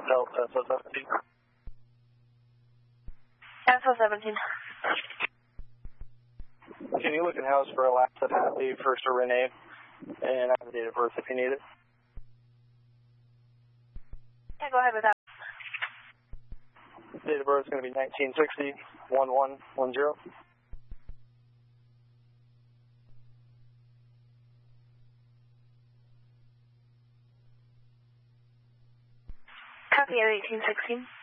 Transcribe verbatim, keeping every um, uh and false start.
Delta S O seventeen. S O seventeen. Can you look in house for a last at Happy, first or Renee, and I have a date of birth if you need it? Yeah, go ahead with that. Date of birth is going to be nineteen sixty, one one one zero. Copy at eighteen sixteen.